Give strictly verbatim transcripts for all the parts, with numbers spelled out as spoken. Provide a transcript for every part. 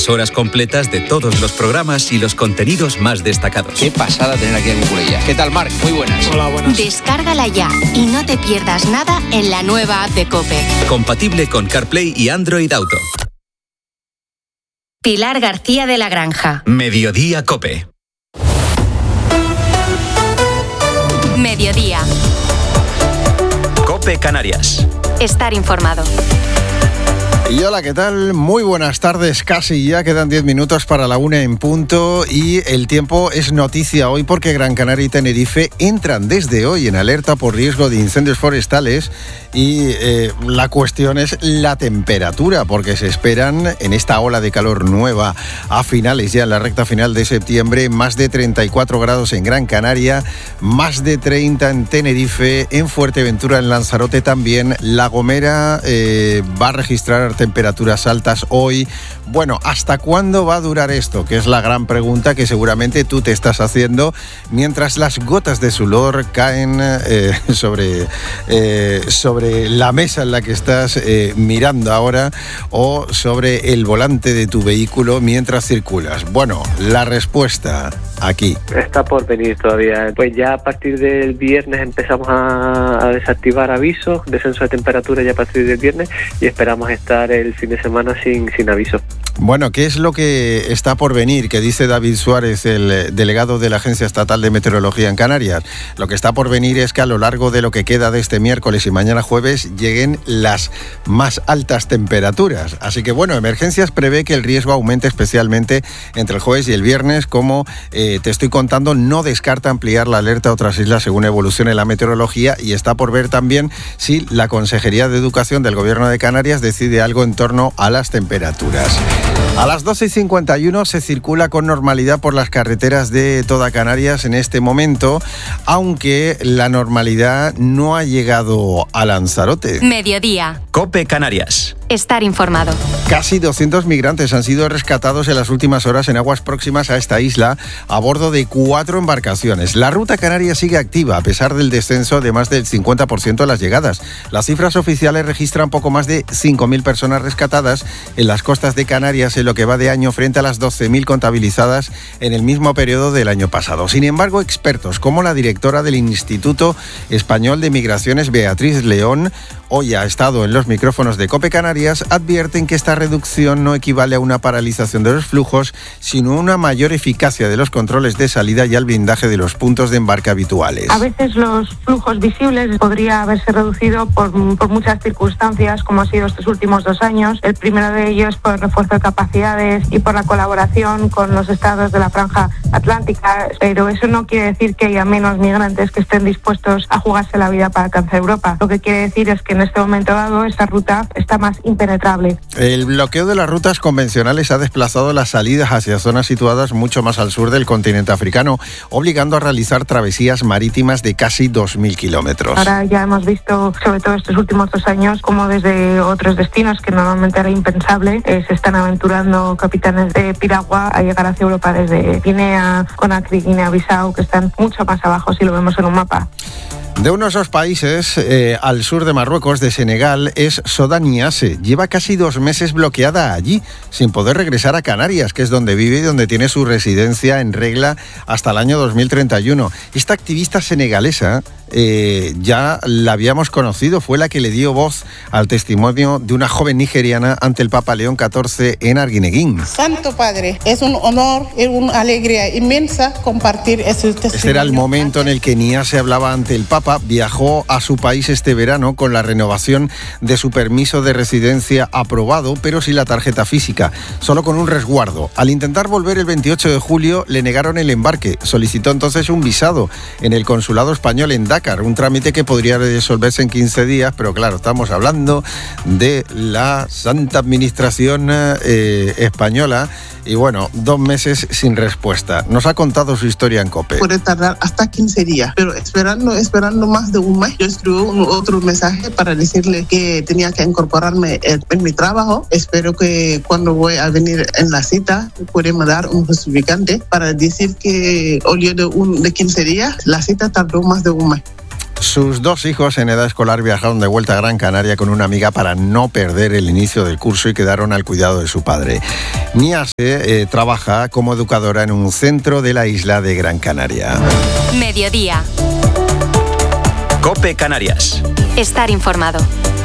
las horas completas de todos los programas y los contenidos más destacados. Qué pasada tener aquí a Cucurella. ¿Qué tal, Marc? Muy buenas. Hola, buenas. Descárgala ya y no te pierdas nada en la nueva app de COPE. Compatible con CarPlay y Android Auto. Pilar García de la Granja. Mediodía COPE. Mediodía. COPE Canarias. Estar informado. Y hola, ¿qué tal? Muy buenas tardes, casi ya quedan diez minutos para la una en punto y el tiempo es noticia hoy porque Gran Canaria y Tenerife entran desde hoy en alerta por riesgo de incendios forestales y eh, la cuestión es la temperatura, porque se esperan en esta ola de calor nueva a finales, ya en la recta final de septiembre, más de treinta y cuatro grados en Gran Canaria, más de treinta en Tenerife, en Fuerteventura, en Lanzarote también. La Gomera eh, va a registrar temperaturas altas hoy. Bueno, ¿hasta cuándo va a durar esto? Que es la gran pregunta que seguramente tú te estás haciendo mientras las gotas de sudor caen eh, sobre, eh, sobre la mesa en la que estás eh, mirando ahora o sobre el volante de tu vehículo mientras circulas. Bueno, la respuesta aquí. Está por venir todavía. Pues ya a partir del viernes empezamos a, a desactivar avisos, descenso de temperatura ya a partir del viernes y esperamos estar el fin de semana sin, sin aviso. Bueno, ¿qué es lo que está por venir? Que dice David Suárez, el delegado de la Agencia Estatal de Meteorología en Canarias. Lo que está por venir es que a lo largo de lo que queda de este miércoles y mañana jueves lleguen las más altas temperaturas. Así que bueno, Emergencias prevé que el riesgo aumente especialmente entre el jueves y el viernes. Como eh, te estoy contando, no descarta ampliar la alerta a otras islas según evolucione la meteorología, y está por ver también si la Consejería de Educación del Gobierno de Canarias decide algo en torno a las temperaturas. A las doce y cincuenta y uno se circula con normalidad por las carreteras de toda Canarias en este momento, aunque la normalidad no ha llegado a Lanzarote. Mediodía. COPE Canarias. Estar informado. Casi doscientos migrantes han sido rescatados en las últimas horas en aguas próximas a esta isla a bordo de cuatro embarcaciones. La ruta canaria sigue activa a pesar del descenso de más del cincuenta por ciento de las llegadas. Las cifras oficiales registran poco más de cinco mil personas rescatadas en las costas de Canarias en lo que va de año, frente a las doce mil contabilizadas en el mismo periodo del año pasado. Sin embargo, expertos como la directora del Instituto Español de Migraciones, Beatriz León, hoy ha estado en los micrófonos de COPE Canarias, advierten que esta reducción no equivale a una paralización de los flujos, sino a una mayor eficacia de los controles de salida y al blindaje de los puntos de embarque habituales. A veces los flujos visibles podría haberse reducido por, por muchas circunstancias, como ha sido estos últimos dos años. El primero de ellos por el refuerzo de capacidades y por la colaboración con los estados de la franja atlántica, pero eso no quiere decir que haya menos migrantes que estén dispuestos a jugarse la vida para alcanzar Europa. Lo que quiere decir es que en este momento dado esta ruta está más impenetrable. El bloqueo de las rutas convencionales ha desplazado las salidas hacia zonas situadas mucho más al sur del continente africano, obligando a realizar travesías marítimas de casi dos mil kilómetros. Ahora ya hemos visto, sobre todo estos últimos dos años, como desde otros destinos que normalmente era impensable, eh, se están aventurando capitanes de piragua a llegar hacia Europa desde Guinea, Conakry, Guinea-Bissau, que están mucho más abajo si lo vemos en un mapa. De uno de esos países, eh, al sur de Marruecos, de Senegal, es Soda Niasse. Lleva casi dos meses bloqueada allí, sin poder regresar a Canarias, que es donde vive y donde tiene su residencia en regla hasta el año dos mil treinta y uno. Esta activista senegalesa eh, ya la habíamos conocido, fue la que le dio voz al testimonio de una joven nigeriana ante el Papa León catorce en Arguineguín. Santo Padre, es un honor y una alegría inmensa compartir ese testimonio. Este era el momento en el que Niasse hablaba ante el Papa. Viajó a su país este verano con la renovación de su permiso de residencia aprobado, pero sin la tarjeta física, solo con un resguardo. Al intentar volver el veintiocho de julio, le negaron el embarque. Solicitó entonces un visado en el consulado español en Dakar, un trámite que podría resolverse en quince días, pero claro, estamos hablando de la Santa Administración eh, española. Y bueno, dos meses sin respuesta. Nos ha contado su historia en COPE. Puede tardar hasta quince días, pero esperando, esperando más de un mes, yo escribí un, otro mensaje para decirle que tenía que incorporarme en, en mi trabajo. Espero que cuando voy a venir en la cita, pueden dar un justificante para decir que al lieu de, un, de quince días, la cita tardó más de un mes. Sus dos hijos en edad escolar viajaron de vuelta a Gran Canaria con una amiga para no perder el inicio del curso y quedaron al cuidado de su padre. Niase eh, trabaja como educadora en un centro de la isla de Gran Canaria. Mediodía. COPE Canarias. Estar informado.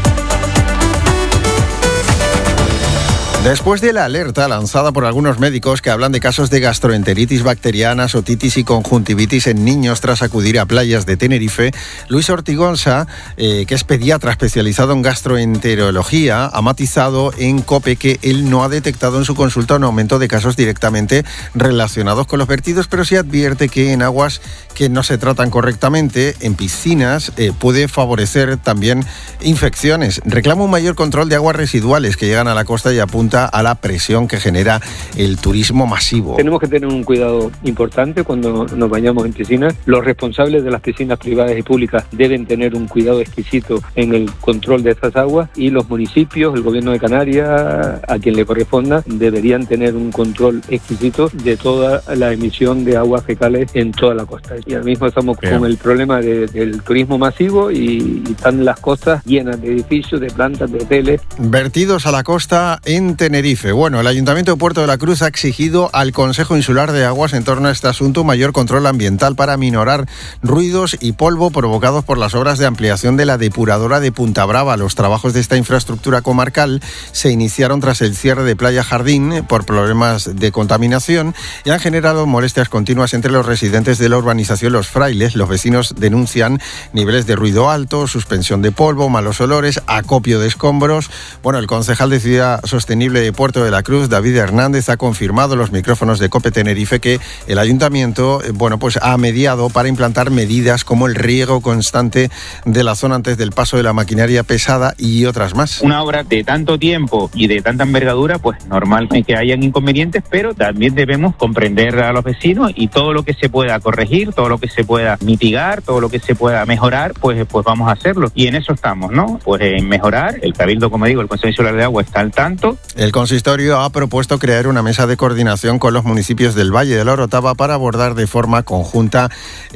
Después de la alerta lanzada por algunos médicos que hablan de casos de gastroenteritis bacteriana, otitis y conjuntivitis en niños tras acudir a playas de Tenerife, Luis Ortigonza, eh, que es pediatra especializado en gastroenterología, ha matizado en COPE que él no ha detectado en su consulta un aumento de casos directamente relacionados con los vertidos, pero sí advierte que en aguas que no se tratan correctamente, en piscinas, eh, puede favorecer también infecciones. Reclama un mayor control de aguas residuales que llegan a la costa y apunta a la presión que genera el turismo masivo. Tenemos que tener un cuidado importante cuando nos bañamos en piscinas. Los responsables de las piscinas privadas y públicas deben tener un cuidado exquisito en el control de estas aguas, y los municipios, el gobierno de Canarias, a quien le corresponda, deberían tener un control exquisito de toda la emisión de aguas fecales en toda la costa. Y ahora mismo estamos Bien. con el problema de, del turismo masivo y, y están las costas llenas de edificios, de plantas, de hoteles. Vertidos a la costa en Tenerife. Bueno, el Ayuntamiento de Puerto de la Cruz ha exigido al Consejo Insular de Aguas en torno a este asunto mayor control ambiental para minorar ruidos y polvo provocados por las obras de ampliación de la depuradora de Punta Brava. Los trabajos de esta infraestructura comarcal se iniciaron tras el cierre de Playa Jardín por problemas de contaminación y han generado molestias continuas entre los residentes de la urbanización Los Frailes. Los vecinos denuncian niveles de ruido alto, suspensión de polvo, malos olores, acopio de escombros. Bueno, el concejal de Ciudad Sostenible de Puerto de la Cruz, David Hernández, ha confirmado a los micrófonos de COPE Tenerife que el ayuntamiento, bueno, pues ha mediado para implantar medidas como el riego constante de la zona antes del paso de la maquinaria pesada y otras más. Una obra de tanto tiempo y de tanta envergadura, pues normal que hayan inconvenientes, pero también debemos comprender a los vecinos y todo lo que se pueda corregir, todo lo que se pueda mitigar, todo lo que se pueda mejorar, pues, pues vamos a hacerlo. Y en eso estamos, ¿no? Pues en mejorar. El Cabildo, como digo, el Consejo Insular de Agua está al tanto. El consistorio ha propuesto crear una mesa de coordinación con los municipios del Valle de la Orotava para abordar de forma conjunta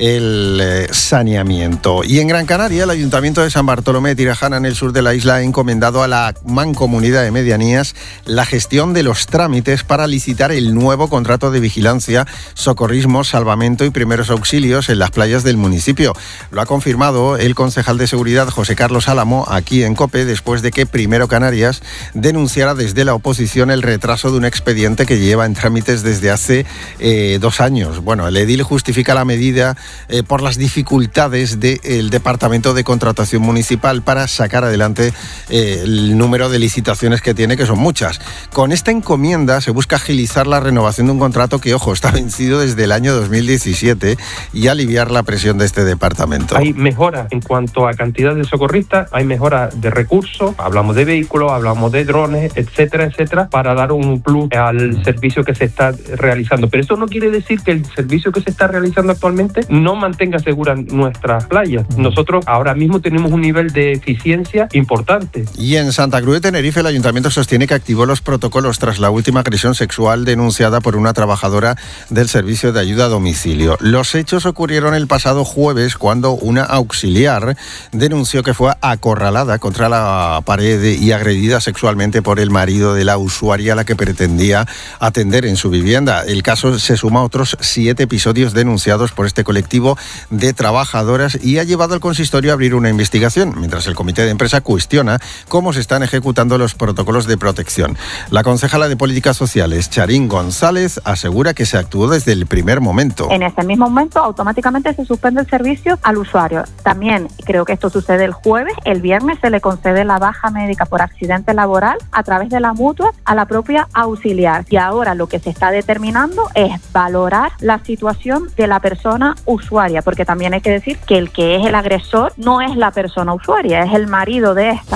el eh, saneamiento. Y en Gran Canaria, el Ayuntamiento de San Bartolomé de Tirajana, en el sur de la isla, ha encomendado a la Mancomunidad de Medianías la gestión de los trámites para licitar el nuevo contrato de vigilancia, socorrismo, salvamento y primeros auxilios en las playas del municipio. Lo ha confirmado el concejal de Seguridad, José Carlos Álamo, aquí en COPE, después de que Primero Canarias denunciara desde la oposición el retraso de un expediente que lleva en trámites desde hace eh, dos años. Bueno, el edil justifica la medida eh, por las dificultades del Departamento de Contratación Municipal para sacar adelante eh, el número de licitaciones que tiene, que son muchas. Con esta encomienda se busca agilizar la renovación de un contrato que, ojo, está vencido desde el año dos mil diecisiete y aliviar la presión de este departamento. Hay mejora en cuanto a cantidad de socorristas, hay mejora de recursos, hablamos de vehículos, hablamos de drones, etcétera, etcétera, para dar un plus al servicio que se está realizando. Pero eso no quiere decir que el servicio que se está realizando actualmente no mantenga seguras nuestras playas. Nosotros ahora mismo tenemos un nivel de eficiencia importante. Y en Santa Cruz de Tenerife, el ayuntamiento sostiene que activó los protocolos tras la última agresión sexual denunciada por una trabajadora del servicio de ayuda a domicilio. Los hechos ocurrieron el pasado jueves, cuando una auxiliar denunció que fue acorralada contra la pared y agredida sexualmente por el marido de la usuaria a la que pretendía atender en su vivienda. El caso se suma a otros siete episodios denunciados por este colectivo de trabajadoras y ha llevado al consistorio a abrir una investigación, mientras el comité de empresa cuestiona cómo se están ejecutando los protocolos de protección. La concejala de Políticas Sociales, Charín González, asegura que se actuó desde el primer momento. En ese mismo momento automáticamente se suspende el servicio al usuario. También creo que esto sucede el jueves. El viernes se le concede la baja médica por accidente laboral a través de la mutua a la propia auxiliar. Y ahora lo que se está determinando es valorar la situación de la persona usuaria, porque también hay que decir que el que es el agresor no es la persona usuaria, es el marido de esta.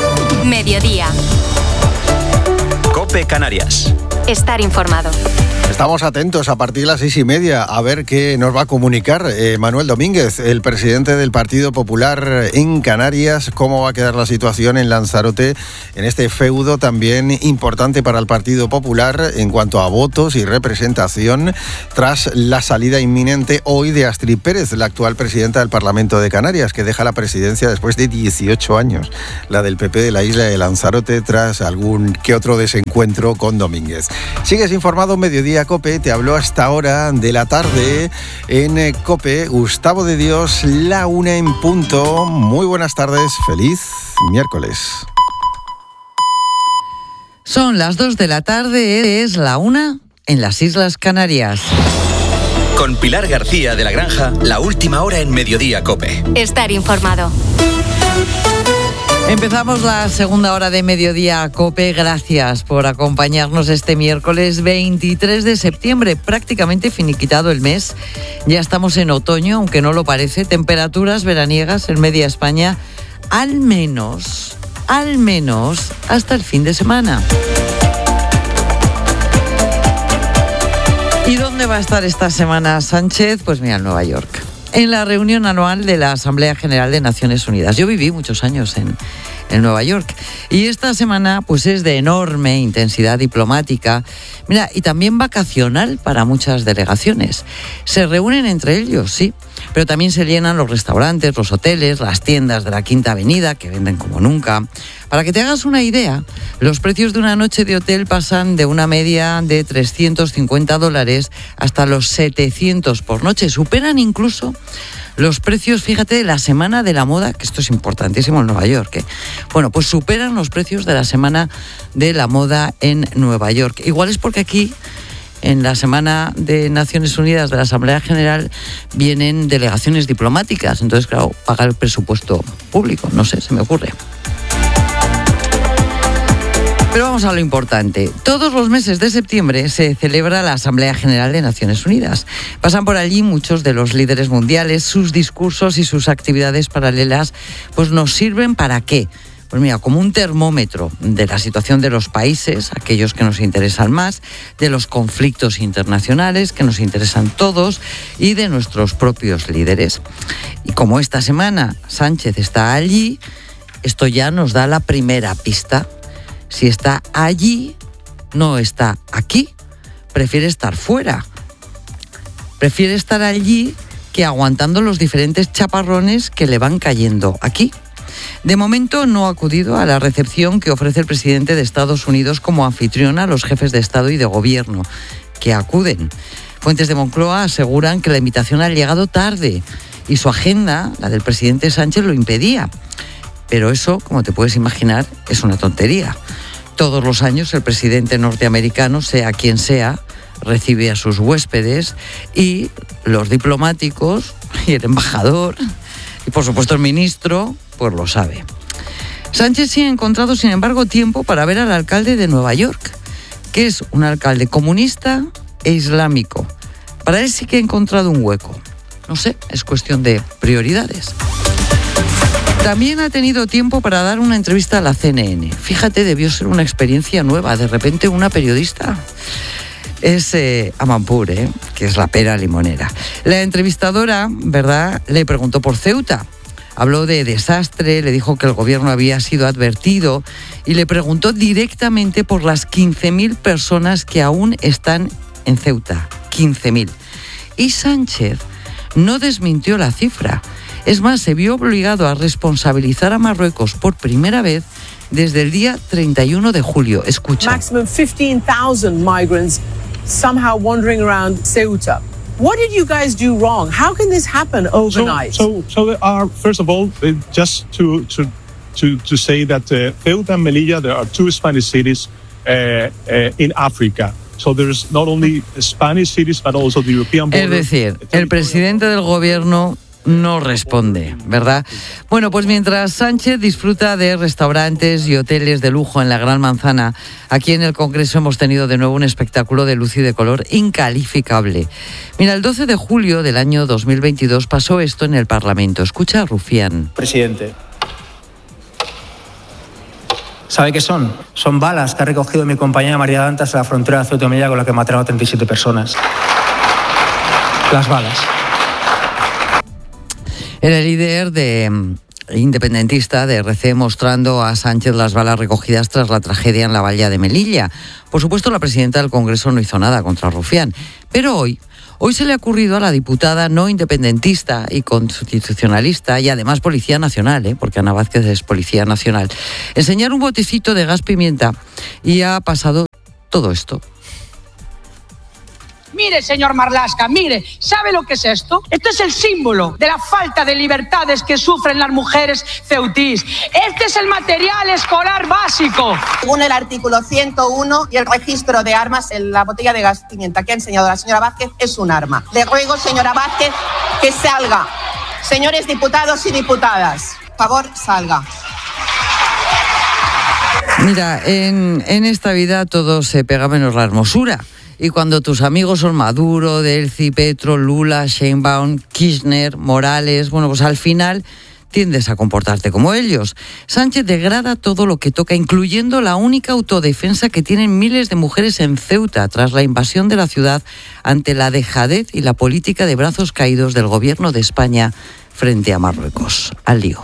Mediodía. COPE Canarias. Estar informado. Estamos atentos a partir de las seis y media a ver qué nos va a comunicar eh, Manuel Domínguez, el presidente del Partido Popular en Canarias, cómo va a quedar la situación en Lanzarote, en este feudo también importante para el Partido Popular en cuanto a votos y representación, tras la salida inminente hoy de Astrid Pérez, la actual presidenta del Parlamento de Canarias, que deja la presidencia después de dieciocho años, la del P P de la isla de Lanzarote, tras algún que otro desencuentro con Domínguez. Sigues informado, Mediodía COPE, te habló hasta ahora de la tarde en COPE Gustavo de Dios, la una en punto. Muy buenas tardes, feliz miércoles. Son las dos de la tarde, es la una en las Islas Canarias. Con Pilar García de la Granja, la última hora en Mediodía COPE. Estar informado. Empezamos la segunda hora de Mediodía COPE. Gracias por acompañarnos este miércoles veintitrés de septiembre. Prácticamente finiquitado el mes. Ya estamos en otoño, aunque no lo parece. Temperaturas veraniegas en media España, al menos, al menos hasta el fin de semana. ¿Y dónde va a estar esta semana Sánchez? Pues mira, en Nueva York. En la reunión anual de la Asamblea General de Naciones Unidas. Yo viví muchos años en, en Nueva York y esta semana pues es de enorme intensidad diplomática, mira, y también vacacional para muchas delegaciones. Se reúnen entre ellos, sí, pero también se llenan los restaurantes, los hoteles, las tiendas de la Quinta Avenida, que venden como nunca. Para que te hagas una idea, los precios de una noche de hotel pasan de una media de trescientos cincuenta dólares hasta los setecientos por noche. Superan incluso los precios, fíjate, de la Semana de la Moda, que esto es importantísimo en Nueva York, ¿eh? Bueno, pues superan los precios de la Semana de la Moda en Nueva York. Igual es porque aquí, en la Semana de Naciones Unidas de la Asamblea General, vienen delegaciones diplomáticas. Entonces, claro, paga el presupuesto público. No sé, se me ocurre. Pero vamos a lo importante. Todos los meses de septiembre se celebra la Asamblea General de Naciones Unidas. Pasan por allí muchos de los líderes mundiales. Sus discursos y sus actividades paralelas pues nos sirven ¿para qué? Pues mira, como un termómetro de la situación de los países, aquellos que nos interesan más, de los conflictos internacionales que nos interesan todos y de nuestros propios líderes. Y como esta semana Sánchez está allí, esto ya nos da la primera pista. Si está allí, no está aquí. Prefiere estar fuera. Prefiere estar allí que aguantando los diferentes chaparrones que le van cayendo aquí. De momento no ha acudido a la recepción que ofrece el presidente de Estados Unidos como anfitrión a los jefes de Estado y de Gobierno, que acuden. Fuentes de Moncloa aseguran que la invitación ha llegado tarde y su agenda, la del presidente Sánchez, lo impedía. Pero eso, como te puedes imaginar, es una tontería. Todos los años el presidente norteamericano, sea quien sea, recibe a sus huéspedes y los diplomáticos y el embajador y por supuesto el ministro, pues lo sabe. Sánchez sí ha encontrado, sin embargo, tiempo para ver al alcalde de Nueva York, que es un alcalde comunista e islámico. Para él sí que ha encontrado un hueco. No sé, es cuestión de prioridades. También ha tenido tiempo para dar una entrevista a la C N N. Fíjate, debió ser una experiencia nueva. De repente una periodista es eh, Amanpour, eh, que es la pera limonera. La entrevistadora, ¿verdad?, le preguntó por Ceuta. Habló de desastre, le dijo que el gobierno había sido advertido y le preguntó directamente por las quince mil personas que aún están en Ceuta. quince mil. Y Sánchez no desmintió la cifra. Es más, se vio obligado a responsabilizar a Marruecos por primera vez desde el día treinta y uno de julio. Escucha. Maximum fifteen thousand migrants somehow wandering around Ceuta. What did you guys do wrong? How can this happen overnight? So, so, so there are, first of all, just to to to, to say that uh, Ceuta and Melilla, there are two Spanish cities uh, uh, in Africa. So there's not only Spanish cities, but also the European border. Es decir, el presidente del gobierno no responde, ¿verdad? Bueno, pues mientras Sánchez disfruta de restaurantes y hoteles de lujo en la Gran Manzana, aquí en el Congreso hemos tenido de nuevo un espectáculo de luz y de color incalificable. Mira, el doce de julio del año dos mil veintidós pasó esto en el Parlamento. Escucha a Rufián. Presidente, ¿Sabe qué son? Son balas que ha recogido mi compañera María Dantas en la frontera de Ceuta y Melilla, con la que mataron a treinta y siete personas. Las balas. Era el líder de independentista de R C mostrando a Sánchez las balas recogidas tras la tragedia en la valla de Melilla. Por supuesto, la presidenta del Congreso no hizo nada contra Rufián, pero hoy Hoy se le ha ocurrido a la diputada no independentista y constitucionalista y además Policía Nacional, ¿eh? porque Ana Vázquez es Policía Nacional, enseñar un botecito de gas pimienta y ha pasado todo esto. Mire, señor Marlaska, mire, ¿sabe lo que es esto? Esto es el símbolo de la falta de libertades que sufren las mujeres ceutís. Este es el material escolar básico. Según el artículo ciento uno y el registro de armas, la botella de gas pimienta que ha enseñado la señora Vázquez es un arma. Le ruego, señora Vázquez, que salga. Señores diputados y diputadas, por favor, salga. Mira, en, en esta vida todo se pega menos la hermosura. Y cuando tus amigos son Maduro, Delcy, Petro, Lula, Sheinbaum, Kirchner, Morales, bueno, pues al final tiendes a comportarte como ellos. Sánchez degrada todo lo que toca, incluyendo la única autodefensa que tienen miles de mujeres en Ceuta tras la invasión de la ciudad ante la dejadez y la política de brazos caídos del gobierno de España frente a Marruecos. Al lío.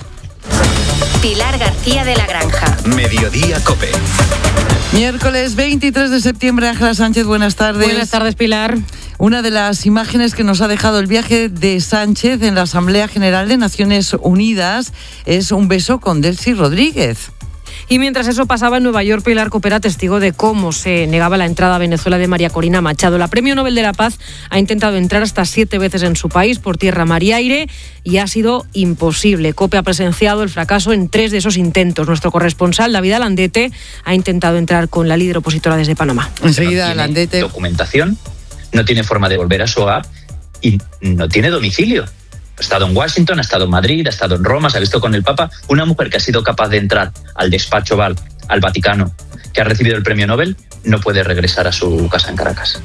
Pilar García de la Granja. Mediodía COPE. Miércoles veintitrés de septiembre, Ángela Sánchez, buenas tardes. Buenas tardes, Pilar. Una de las imágenes que nos ha dejado el viaje de Sánchez en la Asamblea General de Naciones Unidas es un beso con Delcy Rodríguez. Y mientras eso pasaba en Nueva York, Pilar Copera, testigo de cómo se negaba la entrada a Venezuela de María Corina Machado. La Premio Nobel de la Paz ha intentado entrar hasta siete veces en su país por tierra, mar y aire y ha sido imposible. COPE ha presenciado el fracaso en tres de esos intentos. Nuestro corresponsal, David Alandete, ha intentado entrar con la líder opositora desde Panamá. Enseguida, Alandete. Documentación, no tiene forma de volver a su hogar y no tiene domicilio. Ha estado en Washington, ha estado en Madrid, ha estado en Roma, se ha visto con el Papa. Una mujer que ha sido capaz de entrar al despacho Oval, al Vaticano, que ha recibido el premio Nobel, no puede regresar a su casa en Caracas.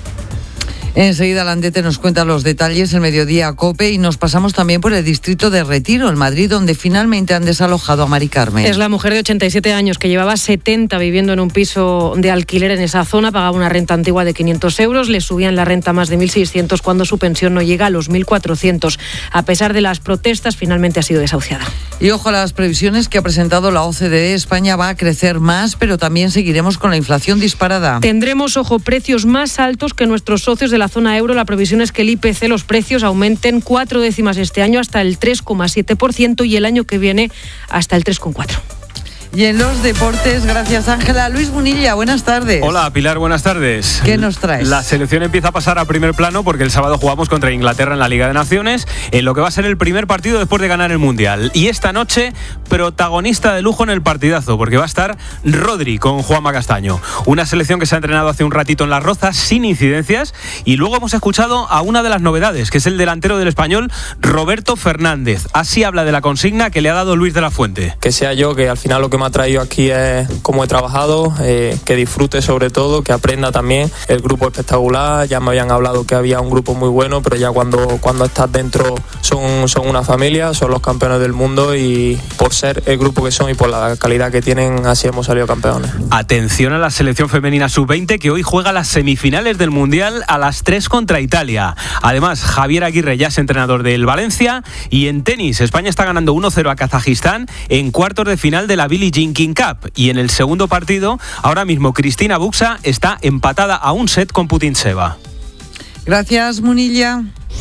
Enseguida Landete nos cuenta los detalles, el Mediodía COPE, y nos pasamos también por el distrito de Retiro, en Madrid, donde finalmente han desalojado a Mari Carmen. Es la mujer de ochenta y siete años que llevaba setenta viviendo en un piso de alquiler en esa zona, pagaba una renta antigua de quinientos euros, le subían la renta más de mil seiscientos cuando su pensión no llega a los mil cuatrocientos. A pesar de las protestas, finalmente ha sido desahuciada. Y ojo a las previsiones que ha presentado la O C D E, España va a crecer más, pero también seguiremos con la inflación disparada. Tendremos, ojo, precios más altos que nuestros socios de la zona euro. La previsión es que el I P C, los precios, aumenten cuatro décimas este año hasta el tres coma siete por ciento y el año que viene hasta el tres coma cuatro por ciento. Y en los deportes, gracias Ángela. Luis Munilla, buenas tardes. Hola Pilar, buenas tardes. ¿Qué nos traes? La selección empieza a pasar a primer plano porque el sábado jugamos contra Inglaterra en la Liga de Naciones, en lo que va a ser el primer partido después de ganar el Mundial. Y esta noche, protagonista de lujo en el partidazo, porque va a estar Rodri con Juanma Castaño. Una selección que se ha entrenado hace un ratito en Las Rozas sin incidencias, y luego hemos escuchado a una de las novedades, que es el delantero del Español, Roberto Fernández. Así habla de la consigna que le ha dado Luis de la Fuente. Que sea yo, que al final lo que me ha traído aquí es cómo he trabajado, eh, que disfrute sobre todo, que aprenda también. El grupo espectacular, ya me habían hablado que había un grupo muy bueno, pero ya cuando, cuando estás dentro son, son una familia, son los campeones del mundo, y por ser el grupo que son y por la calidad que tienen, así hemos salido campeones. Atención a la selección femenina sub veinte, que hoy juega las semifinales del Mundial a las tres contra Italia. Además, Javier Aguirre ya es entrenador del Valencia, y en tenis, España está ganando uno cero a Kazajistán en cuartos de final de la Billie Jean King Cup, y en el segundo partido, ahora mismo Cristina Buxa está empatada a un set con Putintseva. Gracias, Munilla.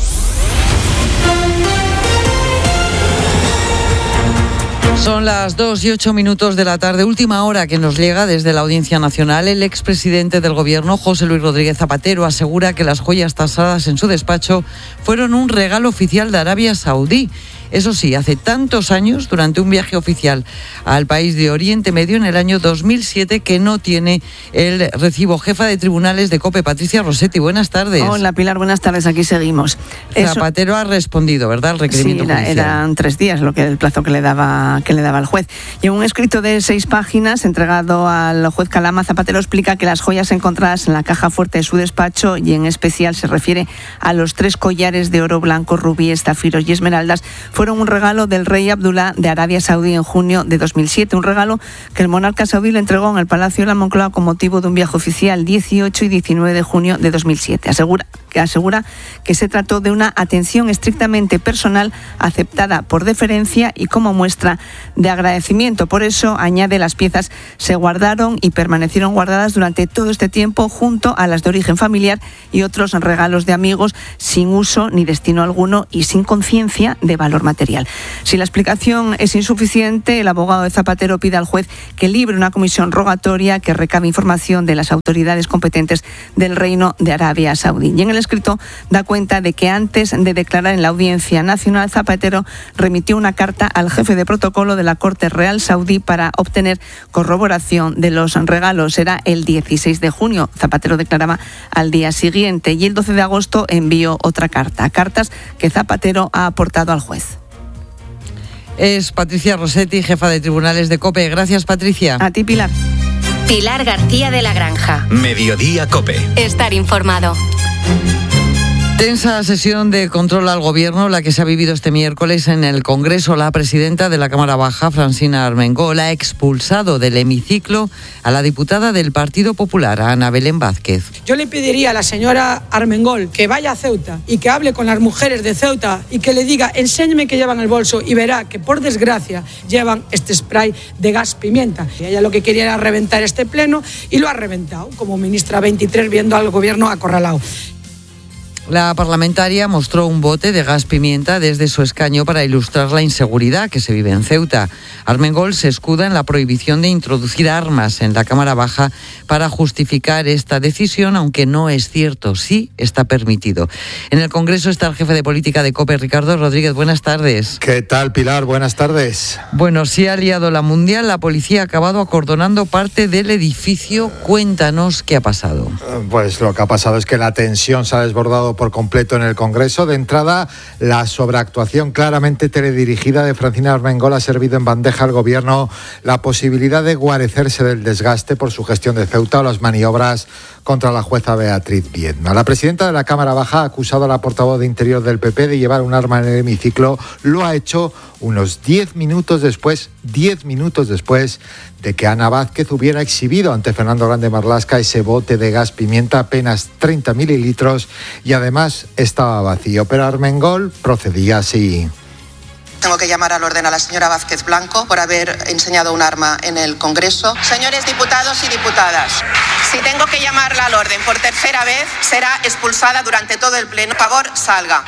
Son las dos y ocho minutos de la tarde, última hora que nos llega desde la Audiencia Nacional. El expresidente del Gobierno, José Luis Rodríguez Zapatero, asegura que las joyas tasadas en su despacho fueron un regalo oficial de Arabia Saudí. Eso sí, hace tantos años, durante un viaje oficial al país de Oriente Medio en el año dos mil siete, que no tiene el recibo. Jefa de tribunales de COPE, Patricia Rossetti, buenas tardes. Hola Pilar, buenas tardes, aquí seguimos. Zapatero Eso... ha respondido, ¿verdad?, al requerimiento sí, era, judicial. Eran tres días lo que el plazo que le daba que le daba el juez. Y en un escrito de seis páginas entregado al juez Calama, Zapatero explica que las joyas encontradas en la caja fuerte de su despacho, y en especial se refiere a los tres collares de oro blanco, rubíes, zafiros y esmeraldas, fueron fueron un regalo del rey Abdullah de Arabia Saudí en junio de dos mil siete, un regalo que el monarca saudí le entregó en el Palacio de la Moncloa con motivo de un viaje oficial dieciocho y diecinueve de junio de dos mil siete. Asegura que asegura que se trató de una atención estrictamente personal aceptada por deferencia y como muestra de agradecimiento. Por eso, añade, las piezas se guardaron y permanecieron guardadas durante todo este tiempo junto a las de origen familiar y otros regalos de amigos sin uso ni destino alguno y sin conciencia de valor material. Si la explicación es insuficiente, el abogado de Zapatero pide al juez que libre una comisión rogatoria que recabe información de las autoridades competentes del Reino de Arabia Saudí. Y en el escrito da cuenta de que antes de declarar en la Audiencia Nacional, Zapatero remitió una carta al jefe de protocolo de la Corte Real Saudí para obtener corroboración de los regalos. Era el dieciséis de junio. Zapatero declaraba al día siguiente y el doce de agosto envió otra carta. Cartas que Zapatero ha aportado al juez. Es Patricia Rossetti, jefa de tribunales de COPE. Gracias, Patricia. A ti, Pilar. Pilar García de la Granja. Mediodía COPE. Estar informado. Tensa sesión de control al Gobierno, la que se ha vivido este miércoles en el Congreso. La presidenta de la Cámara Baja, Francina Armengol, ha expulsado del hemiciclo a la diputada del Partido Popular, a Ana Belén Vázquez. Yo le pediría a la señora Armengol que vaya a Ceuta y que hable con las mujeres de Ceuta y que le diga, enséñeme qué llevan en el bolso, y verá que por desgracia llevan este spray de gas pimienta. Y ella lo que quería era reventar este pleno y lo ha reventado, como ministra veintitrés viendo al Gobierno acorralado. La parlamentaria mostró un bote de gas pimienta desde su escaño para ilustrar la inseguridad que se vive en Ceuta. Armengol se escuda en la prohibición de introducir armas en la Cámara Baja para justificar esta decisión, aunque no es cierto, sí está permitido. En el Congreso está el jefe de política de COPE, Ricardo Rodríguez. Buenas tardes. ¿Qué tal, Pilar? Buenas tardes. Bueno, sí ha liado la mundial. La policía ha acabado acordonando parte del edificio. Cuéntanos qué ha pasado. Pues lo que ha pasado es que la tensión se ha desbordado por completo en el Congreso. De entrada, la sobreactuación claramente teledirigida de Francina Armengol ha servido en bandeja al Gobierno la posibilidad de guarecerse del desgaste por su gestión de Ceuta o las maniobras contra la jueza Beatriz Viedma. La presidenta de la Cámara Baja ha acusado a la portavoz de Interior del P P de llevar un arma en el hemiciclo. Lo ha hecho unos diez minutos después, diez minutos después de que Ana Vázquez hubiera exhibido ante Fernando Grande Marlaska ese bote de gas pimienta, apenas treinta mililitros, y además estaba vacío. Pero Armengol procedía así. Tengo que llamar al orden a la señora Vázquez Blanco por haber enseñado un arma en el Congreso. Señores diputados y diputadas, si tengo que llamarla al orden por tercera vez, será expulsada durante todo el pleno. Por favor, salga.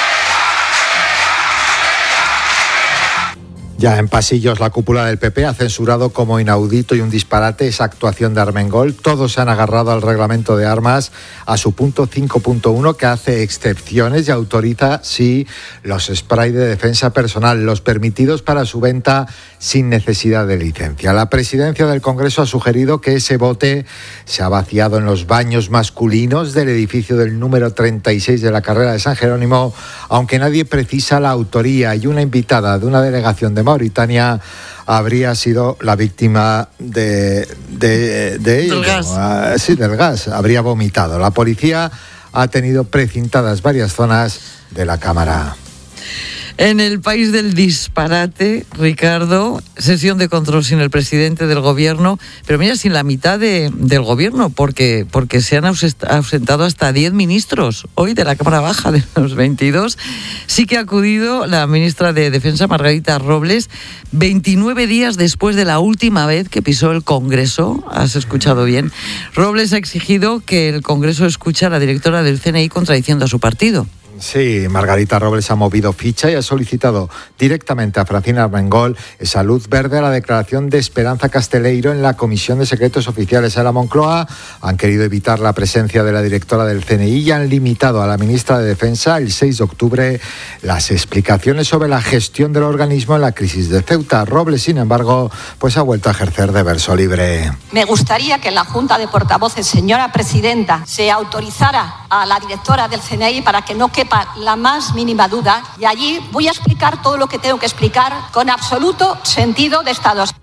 Ya en pasillos, la cúpula del P P ha censurado como inaudito y un disparate esa actuación de Armengol. Todos se han agarrado al reglamento de armas, a su punto cinco punto uno, que hace excepciones y autoriza, sí, los spray de defensa personal, los permitidos para su venta sin necesidad de licencia. La presidencia del Congreso ha sugerido que ese bote se ha vaciado en los baños masculinos del edificio del número treinta y seis de la carrera de San Jerónimo, aunque nadie precisa la autoría, y una invitada de una delegación de Mauritania habría sido la víctima de, de, de ello. Del gas. Uh, sí, del gas. Habría vomitado. La policía ha tenido precintadas varias zonas de la Cámara. En el país del disparate, Ricardo, sesión de control sin el presidente del Gobierno, pero mira, sin la mitad de, del Gobierno, porque, porque se han ausentado hasta diez ministros hoy de la Cámara Baja, de los veintidós. Sí que ha acudido la ministra de Defensa, Margarita Robles, veintinueve días después de la última vez que pisó el Congreso. ¿Has escuchado bien? Robles ha exigido que el Congreso escuche a la directora del C N I contradiciendo a su partido. Sí, Margarita Robles ha movido ficha y ha solicitado directamente a Francina Armengol esa luz verde a la declaración de Esperanza Casteleiro en la Comisión de Secretos Oficiales de la Moncloa. Han querido evitar la presencia de la directora del C N I y han limitado a la ministra de Defensa el seis de octubre las explicaciones sobre la gestión del organismo en la crisis de Ceuta. Robles, sin embargo, pues ha vuelto a ejercer de verso libre. Me gustaría que en la Junta de Portavoces, señora presidenta, se autorizara a la directora del C N I para que no quepa la más mínima duda, y allí voy a explicar todo lo que tengo que explicar con absoluto sentido de Estado.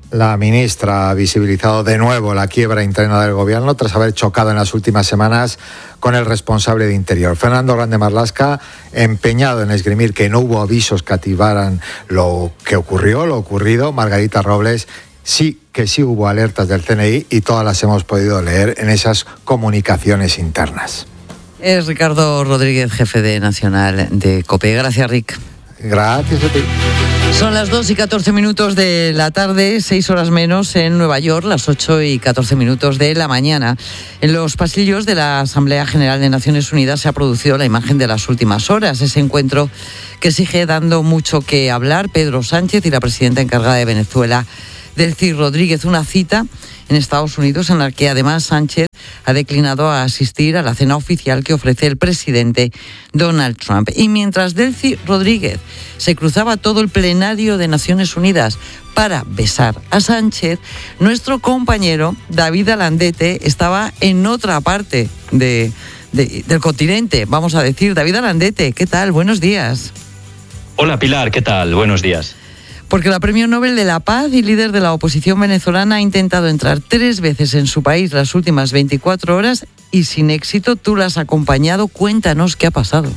La ministra ha visibilizado de nuevo la quiebra interna del gobierno tras haber chocado en las últimas semanas con el responsable de Interior. Fernando Grande Marlaska, empeñado en esgrimir que no hubo avisos que activaran lo que ocurrió, lo ocurrido. Margarita Robles, sí que sí hubo alertas del C N I y todas las hemos podido leer en esas comunicaciones internas. Es Ricardo Rodríguez, jefe de Nacional de COPE. Gracias, Rick. Gracias a ti. Son las dos y catorce minutos de la tarde, seis horas menos en Nueva York, las ocho y catorce minutos de la mañana. En los pasillos de la Asamblea General de Naciones Unidas se ha producido la imagen de las últimas horas. Ese encuentro que sigue dando mucho que hablar. Pedro Sánchez y la presidenta encargada de Venezuela, Delcy Rodríguez. Una cita en Estados Unidos en la que además Sánchez ha declinado a asistir a la cena oficial que ofrece el presidente Donald Trump. Y mientras Delcy Rodríguez se cruzaba todo el plenario de Naciones Unidas para besar a Sánchez, nuestro compañero David Alandete estaba en otra parte de, de, del continente, vamos a decir. David Alandete, ¿qué tal? Buenos días. Hola Pilar, ¿qué tal? Buenos días. Porque la Premio Nobel de la Paz y líder de la oposición venezolana ha intentado entrar tres veces en su país las últimas veinticuatro horas y sin éxito. Tú la has acompañado. Cuéntanos qué ha pasado.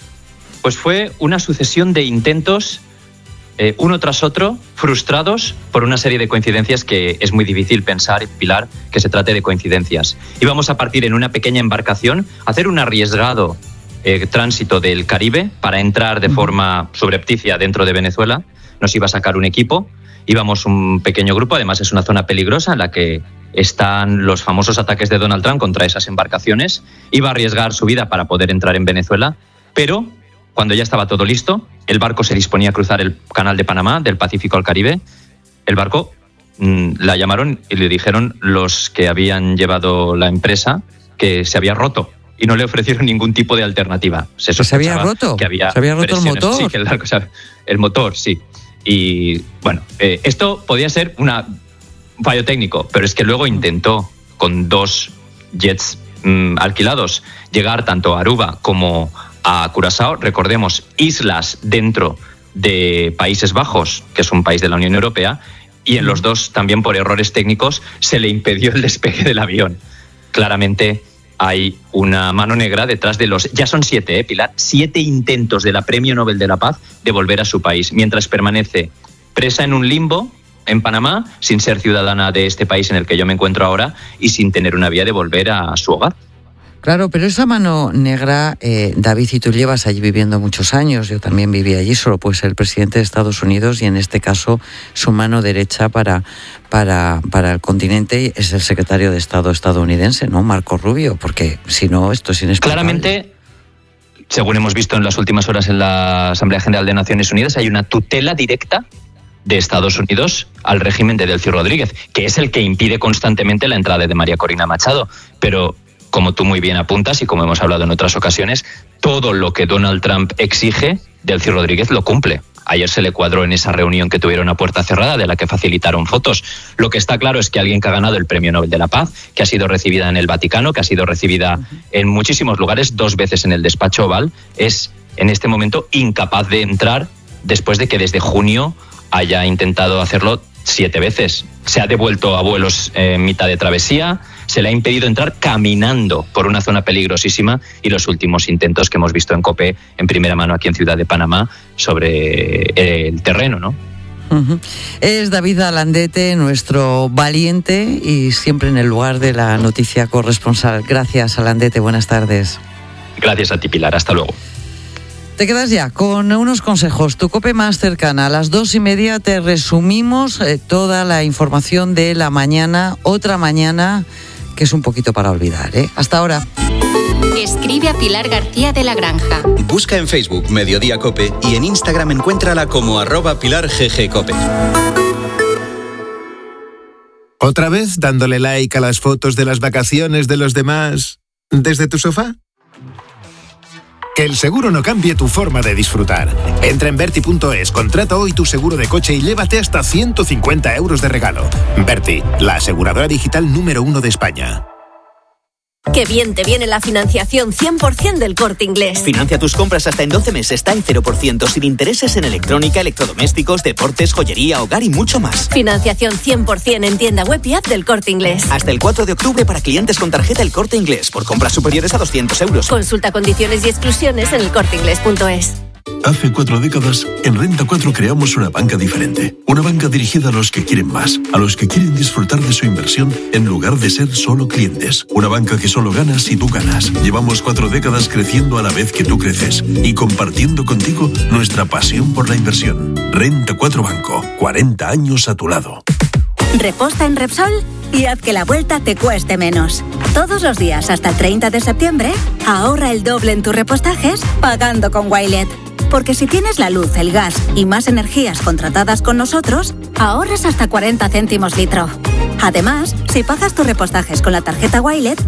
Pues fue una sucesión de intentos, eh, uno tras otro, frustrados por una serie de coincidencias que es muy difícil pensar, Pilar, que se trate de coincidencias. Íbamos a partir en una pequeña embarcación, hacer un arriesgado eh, tránsito del Caribe para entrar de forma subrepticia dentro de Venezuela. Nos iba a sacar un equipo, íbamos un pequeño grupo, además es una zona peligrosa en la que están los famosos ataques de Donald Trump contra esas embarcaciones. Iba a arriesgar su vida para poder entrar en Venezuela, pero cuando ya estaba todo listo, el barco se disponía a cruzar el canal de Panamá, del Pacífico al Caribe. El barco mmm, la llamaron y le dijeron los que habían llevado la empresa que se había roto y no le ofrecieron ningún tipo de alternativa. Se, ¿Se había roto? Que había ¿Se había roto el motor? Sí, que el, barco, el motor, sí. Y bueno, eh, esto podía ser una, un fallo técnico, pero es que luego intentó con dos jets mmm, alquilados llegar tanto a Aruba como a Curazao, recordemos, islas dentro de Países Bajos, que es un país de la Unión Europea, y en los dos también por errores técnicos se le impidió el despegue del avión. Claramente hay una mano negra detrás de los... Ya son siete, ¿eh, Pilar? Siete intentos de la Premio Nobel de la Paz de volver a su país, mientras permanece presa en un limbo en Panamá, sin ser ciudadana de este país en el que yo me encuentro ahora y sin tener una vía de volver a su hogar. Claro, pero esa mano negra, eh, David, y tú llevas allí viviendo muchos años, yo también viví allí, solo puede ser el presidente de Estados Unidos y en este caso su mano derecha para, para, para el continente es el secretario de Estado estadounidense, ¿no? Marco Rubio, porque si no, esto es inexplicable. Claramente, según hemos visto en las últimas horas en la Asamblea General de Naciones Unidas, hay una tutela directa de Estados Unidos al régimen de Delcy Rodríguez, que es el que impide constantemente la entrada de María Corina Machado, pero... Como tú muy bien apuntas y como hemos hablado en otras ocasiones, todo lo que Donald Trump exige, Delcy Rodríguez lo cumple. Ayer se le cuadró en esa reunión que tuvieron a puerta cerrada, de la que facilitaron fotos. Lo que está claro es que alguien que ha ganado el Premio Nobel de la Paz, que ha sido recibida en el Vaticano, que ha sido recibida en muchísimos lugares, dos veces en el despacho Oval, es en este momento incapaz de entrar después de que desde junio haya intentado hacerlo siete veces. Se ha devuelto a vuelos en mitad de travesía, se le ha impedido entrar caminando por una zona peligrosísima y los últimos intentos que hemos visto en COPE en primera mano aquí en Ciudad de Panamá sobre el terreno, ¿no? Uh-huh. Es David Alandete, nuestro valiente y siempre en el lugar de la noticia corresponsal. Gracias, Alandete, buenas tardes. Gracias a ti, Pilar, hasta luego. Te quedas ya con unos consejos, tu COPE más cercana. A las dos y media te resumimos eh, toda la información de la mañana, otra mañana que es un poquito para olvidar, ¿eh? Hasta ahora. Escribe a Pilar García de la Granja. Busca en Facebook Mediodía COPE y en Instagram encuéntrala como arroba Pilar G G COPE. ¿Otra vez dándole like a las fotos de las vacaciones de los demás desde tu sofá? Que el seguro no cambie tu forma de disfrutar. Entra en Berti punto es, contrata hoy tu seguro de coche y llévate hasta ciento cincuenta euros de regalo. Berti, la aseguradora digital número uno de España. Qué bien te viene la financiación cien por ciento del Corte Inglés. Financia tus compras hasta en doce meses, está en cero por ciento, sin intereses en electrónica, electrodomésticos, deportes, joyería, hogar y mucho más. Financiación cien por ciento en tienda web y app del Corte Inglés. Hasta el cuatro de octubre para clientes con tarjeta El Corte Inglés, por compras superiores a doscientos euros. Consulta condiciones y exclusiones en el corte inglés punto es. Hace cuatro décadas, en Renta cuatro creamos una banca diferente. Una banca dirigida a los que quieren más, a los que quieren disfrutar de su inversión en lugar de ser solo clientes. Una banca que solo gana si tú ganas. Llevamos cuatro décadas creciendo a la vez que tú creces y compartiendo contigo nuestra pasión por la inversión. Renta cuatro Banco, cuarenta años a tu lado. Reposta en Repsol y haz que la vuelta te cueste menos. Todos los días hasta el treinta de septiembre, ahorra el doble en tus repostajes pagando con Wilet. Porque si tienes la luz, el gas y más energías contratadas con nosotros, ahorras hasta cuarenta céntimos litro. Además, si pagas tus repostajes con la tarjeta Wilet,